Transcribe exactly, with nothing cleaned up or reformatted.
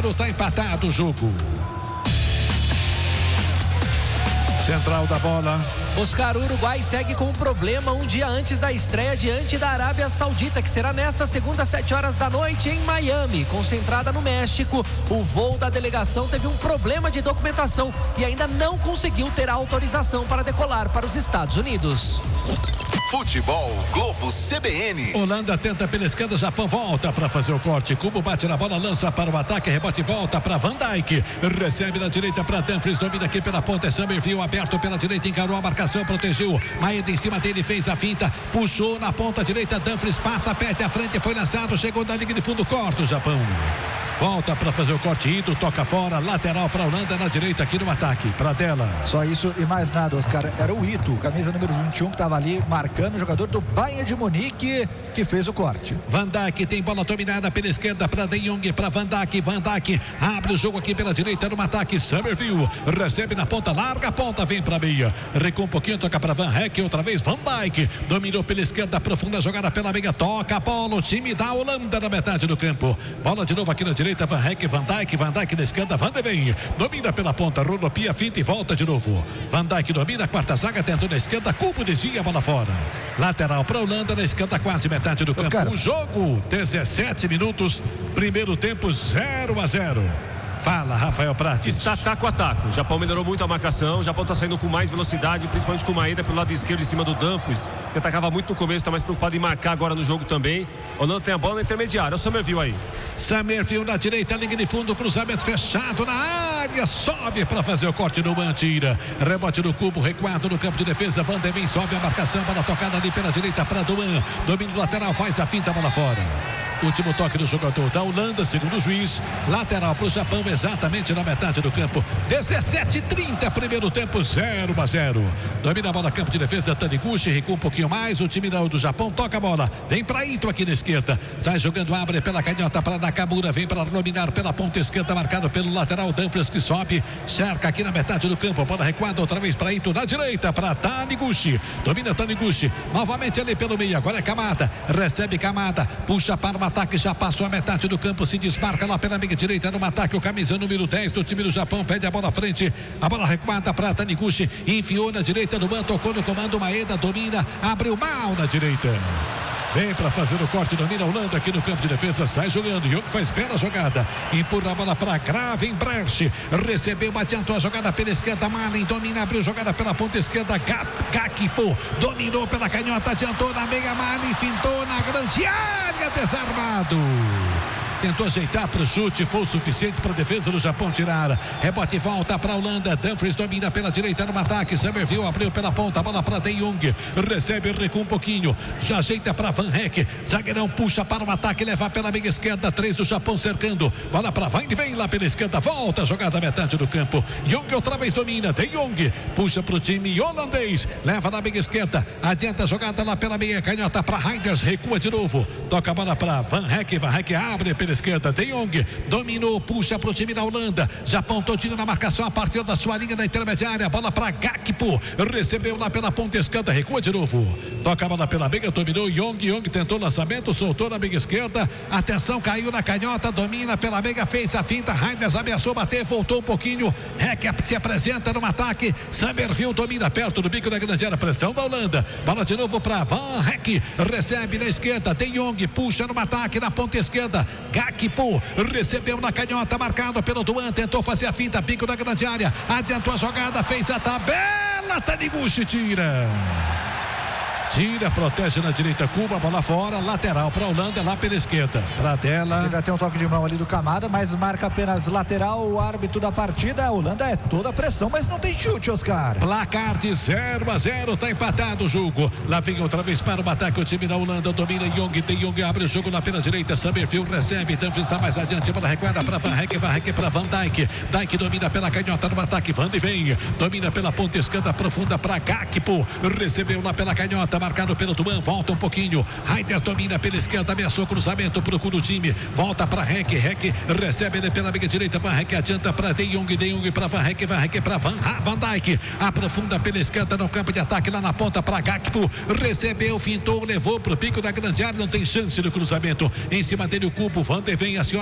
zero, tá empatado o jogo. Central da bola. Oscar, o Uruguai segue com um problema um dia antes da estreia diante da Arábia Saudita, que será nesta segunda, sete horas da noite, em Miami. Concentrada no México, o voo da delegação teve um problema de documentação e ainda não conseguiu ter autorização para decolar para os Estados Unidos. Futebol Globo C B N. Holanda tenta pela esquerda, Japão volta para fazer o corte. Cubo bate na bola, lança para o ataque, rebote e volta para Van Dijk. Recebe na direita para Dumfries, domina aqui pela ponta. Summerville aberto pela direita, encarou a marcação, protegeu. Maeda em cima dele, fez a finta, puxou na ponta direita. Dumfries passa, perde a frente, foi lançado, chegou na linha de fundo, corta o Japão. Volta para fazer o corte, Ito toca fora, lateral para a Holanda na direita aqui no ataque, para dela. Só isso e mais nada, Oscar. Era o Ito, camisa número vinte e um, que estava ali marcando o jogador do Bayern de Munique, que fez o corte. Van Dijk tem bola dominada pela esquerda para De Jong, para Van Dijk. Van Dijk abre o jogo aqui pela direita no ataque. Summerville recebe na ponta, larga a ponta, vem para a meia. Recua um pouquinho, toca para Van Heck, outra vez Van Dijk. Dominou pela esquerda, profunda jogada pela meia, toca a bola, o time da Holanda na metade do campo. Bola de novo aqui na direita, Van Heck, Van Dijk, Van Dijk na esquerda, Van de Ven. Domina pela ponta, rodopia, finta e volta de novo. Van Dijk domina, a quarta zaga, tentou na esquerda, Cubo desvia a bola fora. Lateral para a Holanda, na esquerda, quase metade do campo. Oscar. O jogo, dezessete minutos, primeiro tempo, zero a zero. Fala, Rafael Prates. Está taco a taco. O Japão melhorou muito a marcação. O Japão está saindo com mais velocidade, principalmente com o Maeda pelo lado esquerdo em cima do Dumfries, que atacava muito no começo, está mais preocupado em marcar agora no jogo também. O Holanda tem a bola na intermediária. O Summerville aí. Summerville na direita, linha de fundo, cruzamento fechado na área, sobe para fazer o corte no Mantira. Rebote no Cubo, recuado no campo de defesa. Van de Ven sobe a marcação, bola tocada ali pela direita para Duan. Domínio lateral, faz a finta, bola fora. Último toque do jogador da Holanda, segundo o juiz. Lateral para o Japão, exatamente na metade do campo. dezessete e trinta, primeiro tempo, zero a zero. Domina a bola, campo de defesa, Taniguchi, recua um pouquinho mais. O time do Japão toca a bola. Vem para Ito aqui na esquerda. Sai jogando, abre pela canhota para Nakamura. Vem para dominar pela ponta esquerda, marcado pelo lateral Dumfries, que sobe. Cerca aqui na metade do campo. Bola recuada outra vez para Ito na direita, para Taniguchi. Domina Taniguchi. Novamente ali pelo meio. Agora é Kamada. Recebe Kamada. Puxa para o ataque, já passou a metade do campo, se desmarca lá pela meia direita no ataque, o camisa número dez do time do Japão, pede a bola à frente, a bola recuada para Taniguchi, enfiou na direita do Man, tocou no comando, Maeda domina, abriu mal na direita. Vem para fazer o corte, domina a Holanda aqui no campo de defesa, sai jogando, Jung faz bela jogada, empurra a bola para Gravenberch, recebeu, adiantou a jogada pela esquerda, Malen domina, abriu jogada pela ponta esquerda, Gakpo, dominou pela canhota, adiantou na meia, Malen fintou na grande área, desarmado. Tentou ajeitar para o chute, foi o suficiente para a defesa do Japão tirar. Rebote e volta para a Holanda. Dumfries domina pela direita no ataque. Summerville abriu pela ponta, a bola para De Jong. Recebe, recua um pouquinho. Já ajeita para Van Heck. Zagueirão puxa para o ataque, leva pela meia esquerda. Três do Japão cercando. Bola para Van de Ven lá pela esquerda. Volta a jogada metade do campo. Jong outra vez domina. De Jong puxa para o time holandês. Leva na meia esquerda. Adianta a jogada lá pela meia canhota para Reinders. Recua de novo. Toca a bola para Van Heck. Van Heck abre pela esquerda, De Jong dominou, puxa para o time da Holanda. Japão todinho na marcação a partir da sua linha da intermediária. Bola para Gakpo, recebeu lá pela ponta esquerda, recua de novo. Toca a bola pela meia, dominou Jong. Jong tentou lançamento, soltou na meia esquerda. Atenção, caiu na canhota, domina pela meia, fez a finta. Reinders ameaçou bater, voltou um pouquinho. Heck se apresenta no ataque. Summerville domina perto do bico da grande área, pressão da Holanda. Bola de novo para Van Heck, recebe na esquerda. De Jong puxa no ataque na ponta esquerda. Gakpo recebeu na canhota, marcado pelo Duan, tentou fazer a finta, bico da grande área, adiantou a jogada, fez a tabela, Taniguchi tira. Tira, protege na direita, Cuba, bola fora, lateral para a Holanda, lá pela esquerda. Para dela. Teve até um toque de mão ali do Kamada, mas marca apenas lateral. O árbitro da partida, a Holanda é toda a pressão, mas não tem chute, Oscar. Placar de zero a zero, tá empatado o jogo. Lá vem outra vez para o ataque, o time da Holanda domina Jong, tem Jong, abre o jogo lá pela direita, Summerville recebe, Dumfries está mais adiante, bola recuada para Van Heck, Van Heck para Van Dijk. Dijk domina pela canhota no ataque, Van de Ven domina pela ponta esquerda profunda para Gakpo, recebeu lá pela canhota, marcado pelo Tuan, volta um pouquinho. Reinders domina pela esquerda, ameaçou cruzamento, procura o time, volta para Heck, Heck recebe ele pela meia direita, Van Heck adianta para De Jong, De Jong para Van Heck, Van Heck para Van, Van Dijk, aprofunda pela esquerda no campo de ataque, lá na ponta para Gakpo, recebeu, fintou, levou para o pico da grande área, não tem chance do cruzamento, em cima dele o Cubo, Van de Ven aciona